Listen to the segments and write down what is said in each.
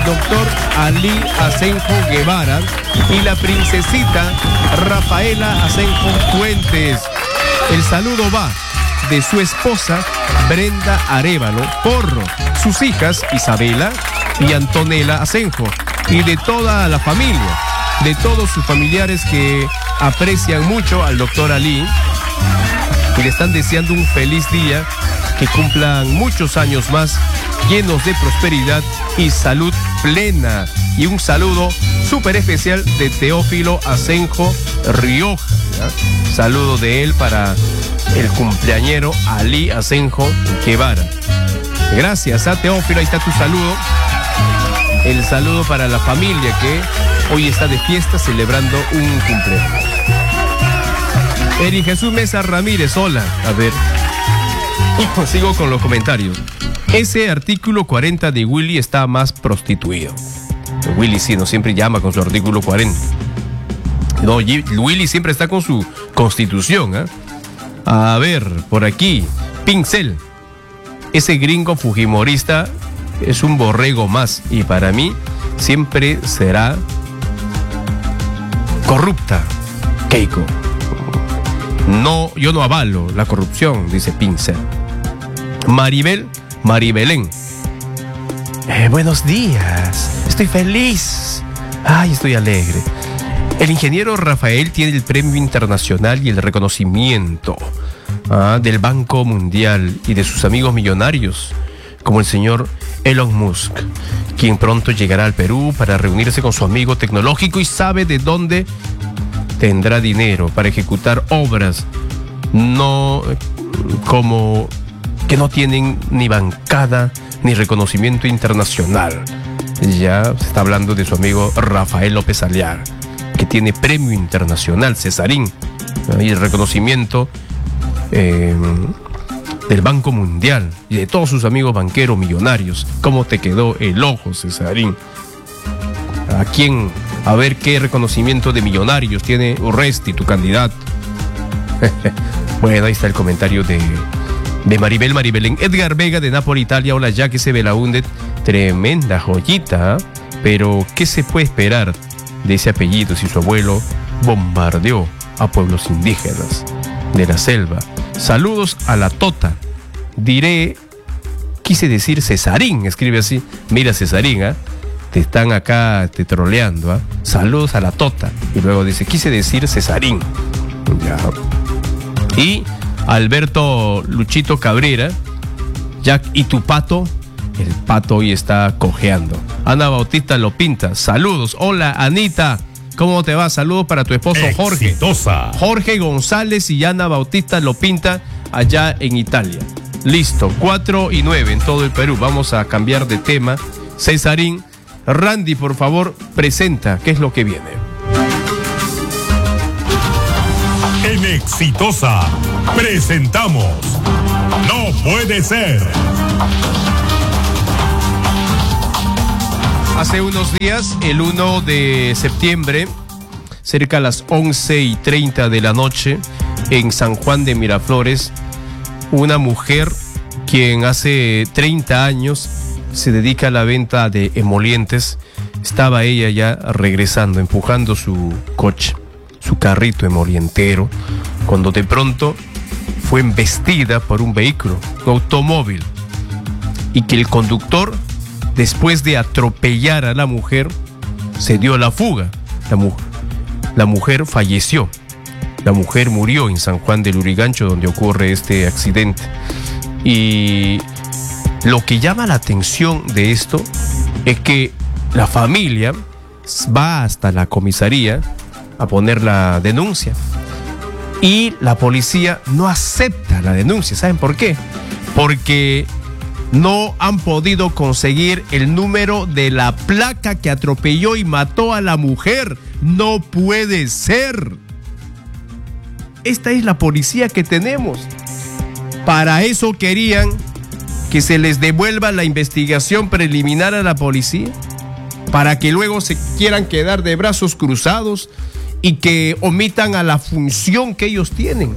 doctor Ali Asenjo Guevara y la princesita Rafaela Asenjo Fuentes. El saludo va de su esposa Brenda Arévalo Porro, sus hijas Isabela y Antonella Asenjo, y de toda la familia, de todos sus familiares que aprecian mucho al doctor Ali y le están deseando un feliz día, que cumplan muchos años más llenos de prosperidad y salud plena. Y un saludo súper especial de Teófilo Asenjo Rioja, ¿ya? Saludo de él para el cumpleañero Ali Asenjo Guevara. Gracias a Teófilo, ahí está tu saludo. El saludo para la familia que hoy está de fiesta celebrando un cumpleaños. Eri Jesús Mesa Ramírez, hola. A ver, sigo con los comentarios. Ese artículo 40 de Willy está más prostituido. Willy sí, no siempre llama con su artículo 40. No, Willy siempre está con su constitución, ¿eh? A ver, por aquí, Pincel. Ese gringo fujimorista es un borrego más y para mí siempre será corrupta. Keiko. No, yo no avalo la corrupción, dice Pincel. Maribelén. Buenos días. Estoy feliz. Ay, estoy alegre. El ingeniero Rafael tiene el premio internacional y el reconocimiento del Banco Mundial y de sus amigos millonarios, como el señor Elon Musk, quien pronto llegará al Perú para reunirse con su amigo tecnológico y sabe de dónde tendrá dinero para ejecutar obras que no tienen ni bancada ni reconocimiento internacional. Ya se está hablando de su amigo Rafael López Aliaga, que tiene premio internacional Cesarín y el reconocimiento del Banco Mundial y de todos sus amigos banqueros millonarios. ¿Cómo te quedó el ojo, Cesarín? A ver qué reconocimiento de millonarios tiene Urresti, tu candidato. Bueno, ahí está el comentario de Maribelén. Edgar Vega de Nápoles, Italia. Hola, ya que se Belaúnde. Tremenda joyita, ¿eh? Pero ¿qué se puede esperar de ese apellido si su abuelo bombardeó a pueblos indígenas de la selva? Saludos a la Tota. Quise decir Cesarín, escribe así. Mira, Cesarín, ¿eh? Te están acá troleando, ¿eh? Saludos a la Tota. Y luego dice, quise decir Cesarín. Ya. Y Alberto Luchito Cabrera. Jack y tu pato. El pato hoy está cojeando. Ana Bautista Lopinta. Saludos. Hola, Anita. ¿Cómo te va? Saludos para tu esposo Jorge. Exitosa. Jorge González y Ana Bautista Lopinta allá en Italia. Listo, 4:09 en todo el Perú. Vamos a cambiar de tema. Cesarín. Randy, por favor, presenta qué es lo que viene. En Exitosa presentamos No Puede Ser. Hace unos días, el 1 de septiembre, cerca a las 11:30 de la noche, en San Juan de Miraflores, una mujer quien hace 30 años se dedica a la venta de emolientes, estaba ella ya regresando, empujando su coche, su carrito emolientero, cuando de pronto fue embestida por un vehículo, un automóvil, y que el conductor, después de atropellar a la mujer, se dio a la fuga. La mujer falleció. La mujer murió en San Juan del Lurigancho, donde ocurre este accidente. Y lo que llama la atención de esto es que la familia va hasta la comisaría a poner la denuncia. Y la policía no acepta la denuncia. ¿Saben por qué? Porque no han podido conseguir el número de la placa que atropelló y mató a la mujer. No puede ser. Esta es la policía que tenemos. Para eso querían que se les devuelva la investigación preliminar a la policía, para que luego se quieran quedar de brazos cruzados y que omitan a la función que ellos tienen.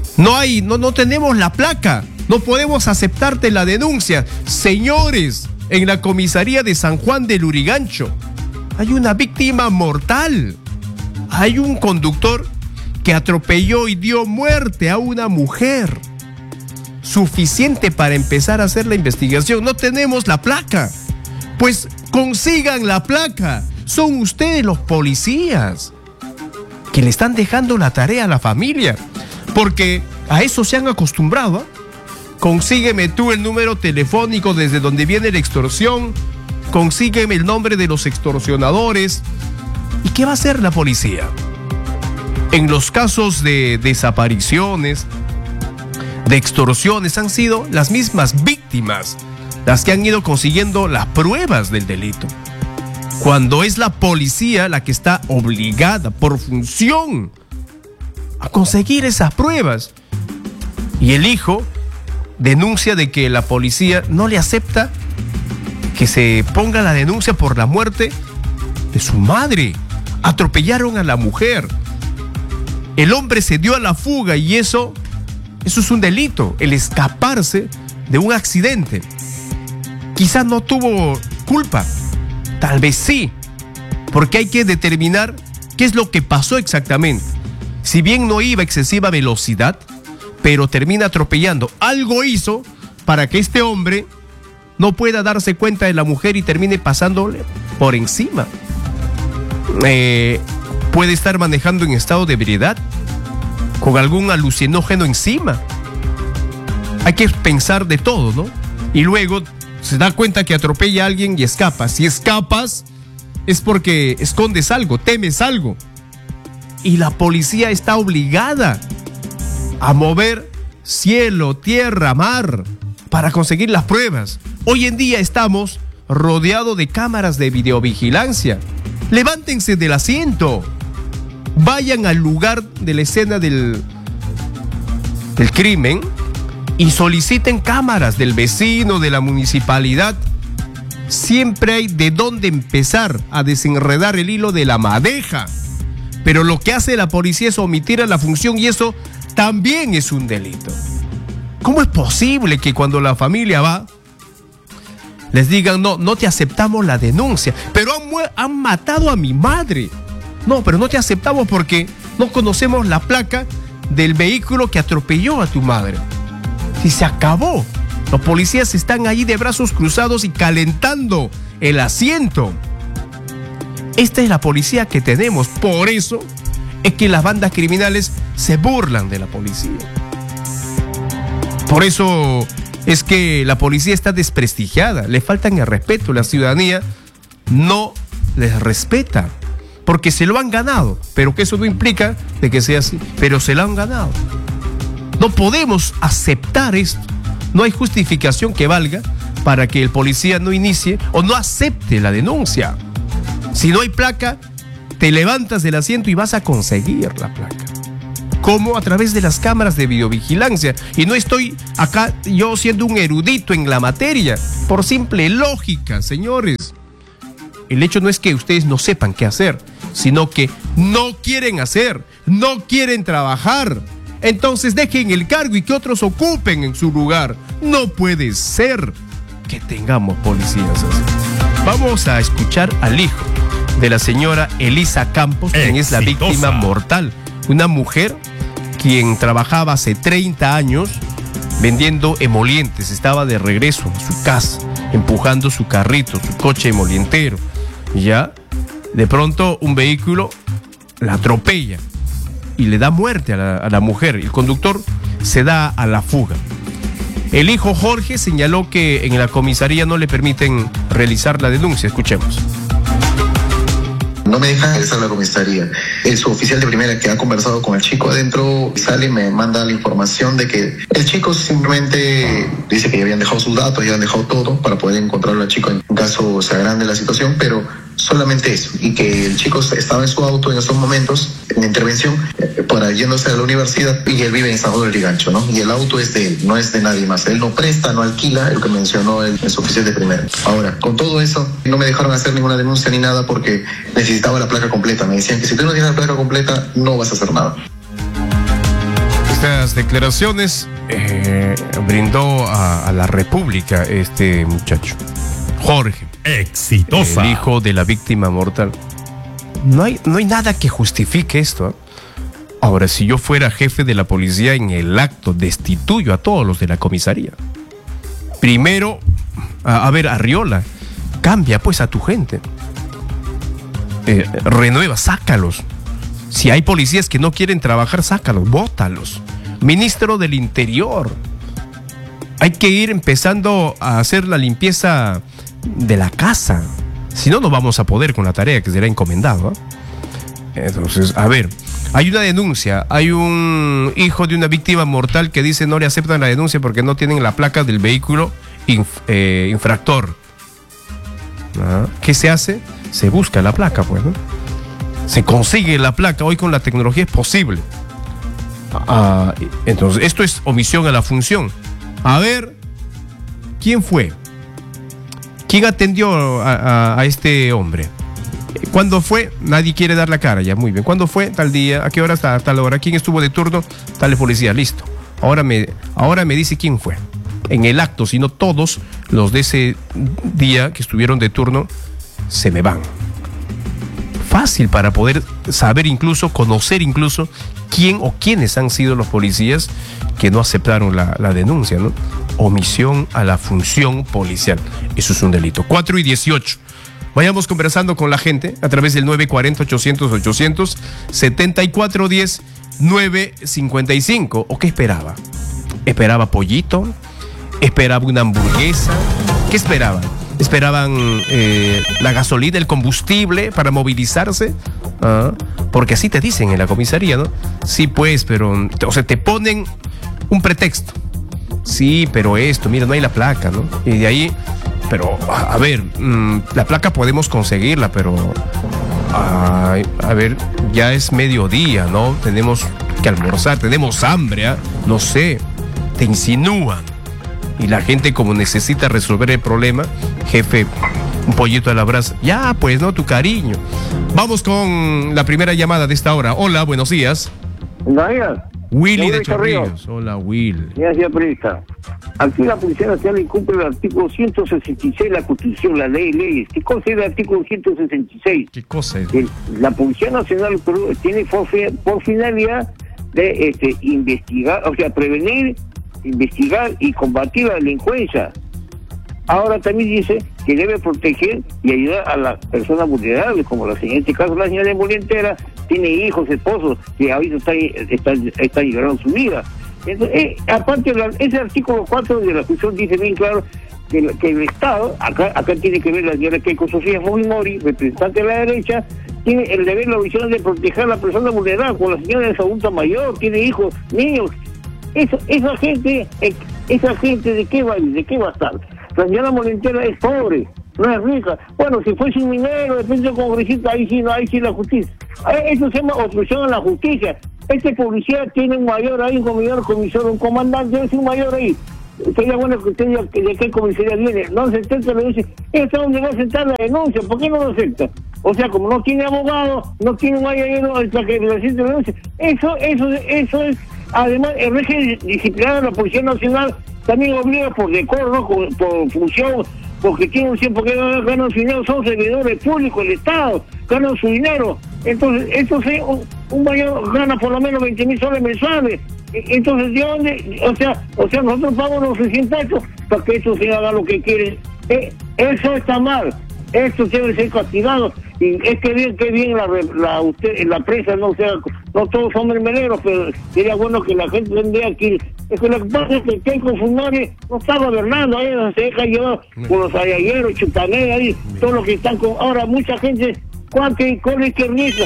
No tenemos la placa. No podemos aceptarte la denuncia. Señores, en la comisaría de San Juan del Lurigancho. Hay una víctima mortal. Hay un conductor que atropelló y dio muerte a una mujer. Suficiente para empezar a hacer la investigación. No tenemos la placa. Pues consigan la placa. Son ustedes los policías que le están dejando la tarea a la familia, porque a eso se han acostumbrado, ¿eh? Consígueme tú el número telefónico desde donde viene la extorsión, consígueme el nombre de los extorsionadores. ¿Y qué va a hacer la policía? En los casos de desapariciones, de extorsiones, han sido las mismas víctimas las que han ido consiguiendo las pruebas del delito, cuando es la policía la que está obligada por función a conseguir esas pruebas. Y el hijo denuncia de que la policía no le acepta que se ponga la denuncia por la muerte de su madre. Atropellaron a la mujer. El hombre se dio a la fuga y eso es un delito, el escaparse de un accidente. Quizás no tuvo culpa, tal vez sí, porque hay que determinar qué es lo que pasó exactamente. Si bien no iba a excesiva velocidad, pero termina atropellando, algo hizo para que este hombre no pueda darse cuenta de la mujer y termine pasándole por encima. Puede estar manejando en estado de ebriedad, con algún alucinógeno encima. Hay que pensar de todo, ¿no? Y luego se da cuenta que atropella a alguien y escapa. Si escapas es porque escondes algo, temes algo. Y la policía está obligada a mover cielo, tierra, mar para conseguir las pruebas. Hoy en día estamos rodeados de cámaras de videovigilancia. Levántense del asiento. Vayan al lugar de la escena del crimen y soliciten cámaras del vecino, de la municipalidad. Siempre hay de dónde empezar a desenredar el hilo de la madeja. Pero lo que hace la policía es omitir a la función y eso también es un delito. ¿Cómo es posible que cuando la familia va, les digan, no te aceptamos la denuncia, pero han matado a mi madre? No, pero no te aceptamos porque no conocemos la placa del vehículo que atropelló a tu madre. Si se acabó, los policías están ahí de brazos cruzados y calentando el asiento. Esta es la policía que tenemos. Por eso es que las bandas criminales se burlan de la policía. Por eso es que la policía está desprestigiada, le faltan el respeto, la ciudadanía no les respeta, porque se lo han ganado, pero que eso no implica de que sea así, pero se lo han ganado. No podemos aceptar esto, no hay justificación que valga para que el policía no inicie o no acepte la denuncia. Si no hay placa, te levantas del asiento y vas a conseguir la placa. ¿Cómo? A través de las cámaras de videovigilancia. Y no estoy acá yo siendo un erudito en la materia, por simple lógica, señores. El hecho no es que ustedes no sepan qué hacer, sino que no quieren hacer, no quieren trabajar. Entonces dejen el cargo y que otros ocupen en su lugar. No puede ser que tengamos policías así. Vamos a escuchar al hijo de la señora Elisa Campos, quien es la víctima mortal. Una mujer quien trabajaba hace 30 años vendiendo emolientes. Estaba de regreso a su casa, empujando su carrito, su coche emolientero. Y ya, de pronto, un vehículo la atropella y le da muerte a la mujer. El conductor se da a la fuga. El hijo Jorge señaló que en la comisaría no le permiten realizar la denuncia. Escuchemos. No me dejan regresar a la comisaría. El suboficial de primera que ha conversado con el chico adentro sale y me manda la información de que el chico simplemente dice que ya habían dejado sus datos, ya habían dejado todo para poder encontrarlo al chico en caso se agrande la situación, pero solamente eso. Y que el chico estaba en su auto en esos momentos, en intervención, para yéndose a la universidad, y él vive en San Juan del Lurigancho, ¿no? Y el auto es de él, no es de nadie más. Él no presta, no alquila, lo que mencionó el suboficial de primera. Ahora, con todo eso, no me dejaron hacer ninguna denuncia ni nada porque necesitaba la placa completa. Me decían que si tú no tienes la placa completa, no vas a hacer nada. Estas declaraciones brindó a la República este muchacho, Jorge. Exitosa. El hijo de la víctima mortal. No hay nada que justifique esto, ¿eh? Ahora, si yo fuera jefe de la policía, en el acto destituyo a todos los de la comisaría. Primero, a ver, Arriola, cambia pues a tu gente. Renueva, sácalos. Si hay policías que no quieren trabajar, sácalos, bótalos. Ministro del Interior, hay que ir empezando a hacer la limpieza de la casa. Si no, no vamos a poder con la tarea que será encomendado, ¿eh? Entonces, a ver, hay una denuncia, hay un hijo de una víctima mortal que dice no le aceptan la denuncia porque no tienen la placa del vehículo infractor. ¿Qué se hace? Se busca la placa, pues, ¿no? Se consigue la placa. Hoy con la tecnología es posible. Entonces, esto es omisión a la función. A ver, ¿quién fue? ¿Quién atendió a este hombre? ¿Cuándo fue? Nadie quiere dar la cara, ya, muy bien. ¿Cuándo fue? Tal día. ¿A qué hora? Hasta tal hora. ¿Quién estuvo de turno? Tal policía, listo. Ahora me dice quién fue. En el acto, si no todos los de ese día que estuvieron de turno se me van. Fácil para poder saber incluso, conocer incluso quién o quiénes han sido los policías que no aceptaron la denuncia, ¿no? Omisión a la función policial. Eso es un delito. 4:18. Vayamos conversando con la gente a través del 940-800-800, 7410-955. ¿O qué esperaba? ¿Esperaba pollito? ¿Esperaba una hamburguesa? ¿Qué esperaban? ¿Esperaban la gasolina, el combustible para movilizarse? Porque así te dicen en la comisaría, ¿no? Sí, pues, pero... O sea, te ponen un pretexto. Sí, pero esto, mira, no hay la placa, ¿no? Y de ahí... Pero, a ver, la placa podemos conseguirla, pero... a ver, ya es mediodía, ¿no? Tenemos que almorzar, tenemos hambre, ¿eh? No sé, te insinúan. Y la gente, como necesita resolver el problema, jefe, un pollito a la brasa. Ya, pues, ¿no? Tu cariño. Vamos con la primera llamada de esta hora. Hola, buenos días. Buenos días. Willy de Chorrillos. Hola, Will. Gracias, periodista. Aquí la Policía Nacional incumple el artículo 166 de la Constitución, la leyes. ¿Qué cosa es el artículo 166? ¿Qué cosa es? La Policía Nacional del Perú tiene por finalidad de investigar, o sea, prevenir, investigar y combatir la delincuencia. Ahora también dice que debe proteger y ayudar a las personas vulnerables, como en este caso la señora Molientera tiene hijos, esposos, que ahorita están liberando su vida. Entonces, aparte, ese artículo 4 de la Constitución dice bien claro que el Estado, acá tiene que ver la señora Keiko Sofía Fujimori, representante de la derecha, tiene el deber, la visión de proteger a la persona vulnerable, como la señora es adulta mayor, tiene hijos, niños. Esa gente, ¿de qué va a estar? La señora Molientera es pobre, no es rica. Bueno, si fuese un minero, depende del congresista, ahí sí la justicia. Eso se llama obstrucción a la justicia. Este policía tiene un mayor ahí, un mayor comisario, un comandante, debe ser un mayor ahí. Sería bueno que usted diga de qué comisaría viene. No se acepta, le dice, ¿es donde va a aceptar la denuncia? ¿Por qué no lo acepta? O sea, como no tiene abogado, no tiene un mayor para que le acepte la denuncia. Eso es, además, el régimen disciplinario de la Policía Nacional también obliga por decoro, ¿no? por función, porque tienen siempre que ganan su dinero, son servidores públicos, el Estado, ganan su dinero. Entonces, esto es un mayor gana por lo menos 20,000 soles mensuales. Entonces, ¿de dónde? O sea, nosotros pagamos los 600 pesos para que estos se hagan lo que quieren. Eso está mal. Esto debe ser castigado. Y es que bien la prensa no todos son mermeleros, pero sería bueno que la gente tendría que... Es que lo que pasa es que Keiko Fujimori no está gobernando, ahí se deja llevar por los ayayeros, chutaneros, ahí, todos los que están con... Ahora, mucha gente, ¿cuánto con izquierdista?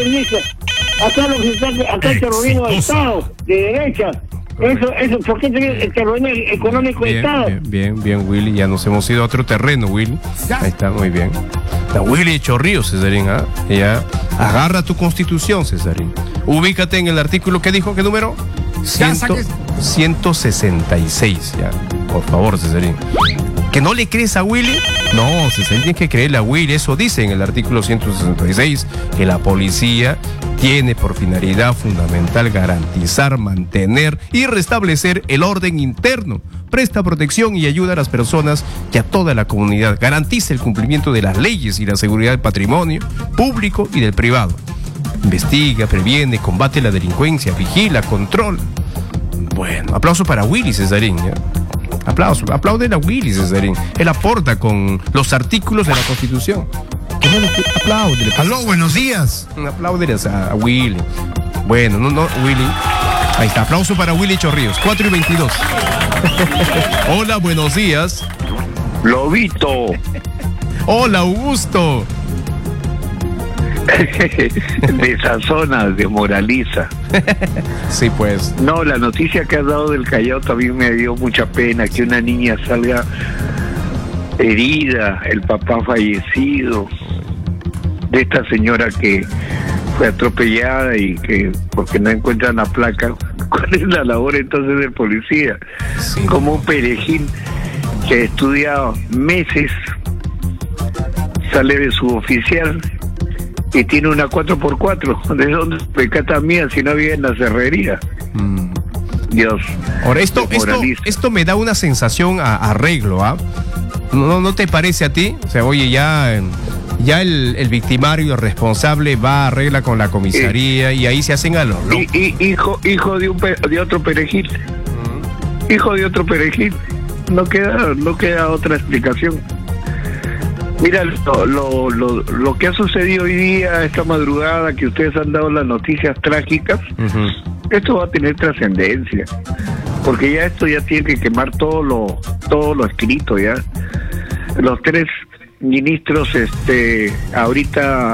Acá el terrorismo de Estado, de derecha. Eso, ¿por qué el terrorismo económico de Estado? Bien, Willy, ya nos hemos ido a otro terreno, Willy. Ahí está, muy bien. La Willy de Chorrillos, Cesarín, ¿ah? Ya, agarra tu constitución, Cesarín. Ubícate en el artículo que dijo, ¿qué número? 166, ya. Por favor, Cesarín. ¿Que no le crees a Willy? No, Cesarín, tiene que creerle a Willy. Eso dice en el artículo 166, que la policía tiene por finalidad fundamental garantizar, mantener y restablecer el orden interno, presta protección y ayuda a las personas y a toda la comunidad, garantiza el cumplimiento de las leyes y la seguridad del patrimonio público y del privado. Investiga, previene, combate la delincuencia, vigila, controla. Bueno, aplauso para Willy Cesarín, ¿ya? Aplauso, aplauden a Willy Cesarín. Él aporta con los artículos de la Constitución. Apláudele. Aló, buenos días. Apláudele a Willy. Bueno, no, Willy. Ahí está, aplauso para Willy Chorrillos, 4:22. Hola, buenos días. Lobito. Hola, Augusto. Desazona, desmoraliza. Sí, pues. No, la noticia que has dado del Callao también me dio mucha pena, que una niña salga herida, el papá fallecido, de esta señora que fue atropellada y que porque no encuentran la placa. ¿Cuál es la labor entonces del policía? Sí. Como un perejil que estudia meses, sale de su oficial y tiene una 4x4. ¿De dónde pecata mía si no vive en la cerrería? Dios. Ahora, esto me da una sensación a arreglo, ¿ah? ¿No te parece a ti? O sea, oye, ya el victimario, el responsable, va a arregla con la comisaría y ahí se hacen a los locos. Hijo de otro perejil. Hijo de otro perejil. No queda otra explicación. Mira, lo que ha sucedido hoy día, esta madrugada, que ustedes han dado las noticias trágicas, esto va a tener trascendencia, porque ya esto ya tiene que quemar todo lo escrito ya. Los tres ministros, ahorita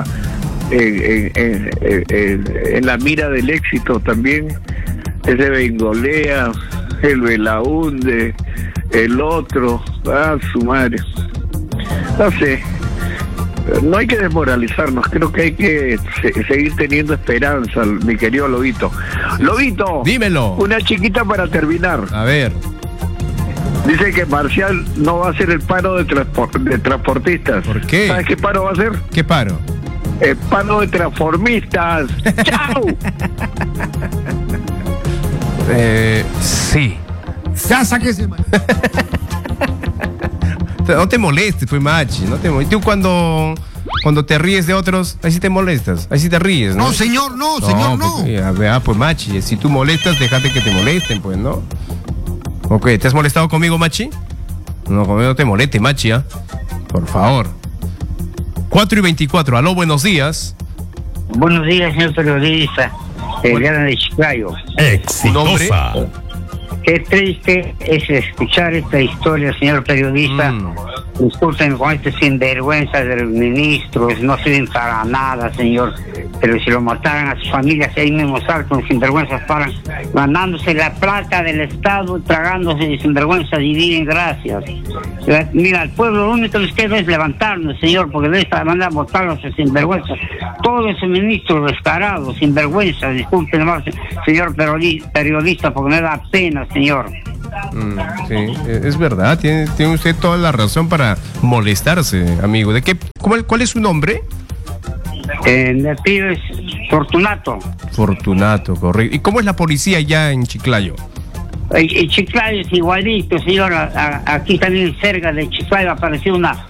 en la mira del éxito también, ese Bengolea, el Belaúnde, el otro, su madre. No sé, no hay que desmoralizarnos, creo que hay que seguir teniendo esperanza, mi querido Lobito. Lobito, dímelo. Una chiquita para terminar. A ver. Dice que Marcial no va a hacer el paro de transportistas. ¿Por qué? ¿Sabes qué paro va a hacer? ¿Qué paro? El paro de transformistas. ¡Chao! Sí. Ya sáquese. No te molestes, pues, Machi, no te molestes. Tú cuando te ríes de otros, ahí sí te molestas, ahí sí te ríes, ¿no? No, señor, no. Pues, Machi, si tú molestas, déjate que te molesten, pues, ¿no? Ok, ¿te has molestado conmigo, Machi? No, conmigo no te moleste, Machi, ¿ah? Por favor. 4:24, aló, buenos días. Buenos días, señor periodista. Eliana de Chiclayo. Exitosa. Qué triste es escuchar esta historia, señor periodista. Disculpen con este sinvergüenza de los ministros, no sirven para nada, señor. Pero si lo mataran a sus familias, ahí mismo saltan, sinvergüenzas paran, ganándose la plata del Estado, tragándose de sinvergüenza, dividen gracias. Mira, al pueblo lo único que usted es levantarnos, señor, porque de esta manera votarlos a sinvergüenza. Todos esos ministros descarados, sinvergüenza, disculpen más, señor periodista, porque me da pena, señor. Sí, es verdad, tiene usted toda la razón para molestarse, amigo. ¿Cuál es su nombre? El tío es Fortunato. Fortunato, correcto. ¿Y cómo es la policía allá en Chiclayo? En Chiclayo es igualito, señor. Aquí también cerca de Chiclayo apareció una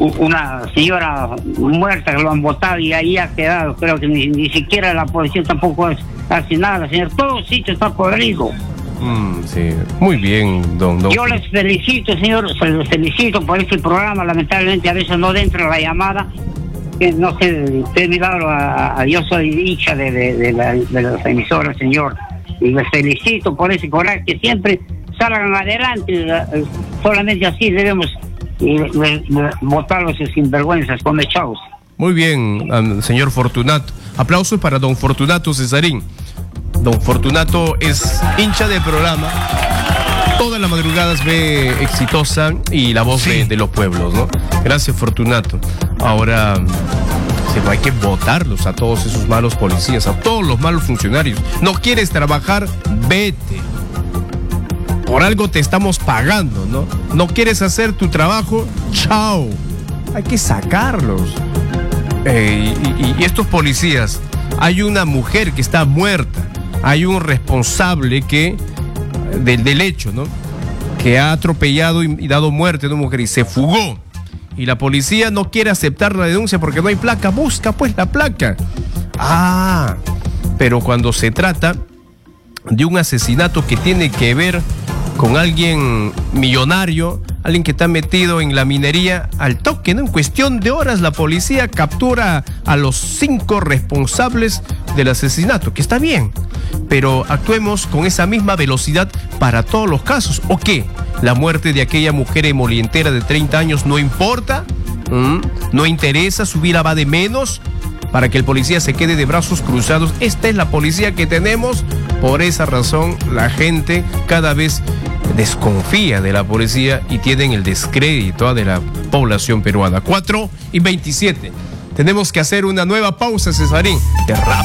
señora muerta que lo han botado y ahí ha quedado. Creo que ni siquiera la policía tampoco hace nada, señor. Todo sitio está podrido. Sí, muy bien, don. Yo les felicito, señor, les felicito por este programa. Lamentablemente a veces no entra la llamada. No sé, he mirado yo soy dicha de las emisoras, señor. Y les felicito por ese coraje, que siempre salgan adelante. Solamente así debemos votar los sinvergüenzas con echados. Muy bien, señor Fortunato. Aplausos para don Fortunato Cesarín. Don Fortunato es hincha del programa. Todas las madrugadas ve Exitosa y la voz de los pueblos, ¿no? Gracias, Fortunato. Ahora, hay que votarlos a todos esos malos policías, a todos los malos funcionarios. ¿No quieres trabajar? Vete. por algo te estamos pagando, ¿no? No quieres hacer tu trabajo, chao. Hay que sacarlos. Y estos policías, hay una mujer que está muerta, hay un responsable del hecho, ¿no? Que ha atropellado y dado muerte a una mujer y se fugó. Y la policía no quiere aceptar la denuncia porque no hay placa. Busca pues la placa. Pero cuando se trata de un asesinato que tiene que ver con alguien millonario, alguien que está metido en la minería, al toque, ¿no? En cuestión de horas la policía captura a los 5 responsables del asesinato, que está bien, pero actuemos con esa misma velocidad para todos los casos. ¿O qué? ¿La muerte de aquella mujer emolientera de 30 años no importa? ¿No interesa? ¿Su vida va de menos? Para que el policía se quede de brazos cruzados. Esta es la policía que tenemos. Por esa razón la gente cada vez desconfía de la policía y tienen el descrédito de la población peruana. 4:27. Tenemos que hacer una nueva pausa, Cesarín, de rap.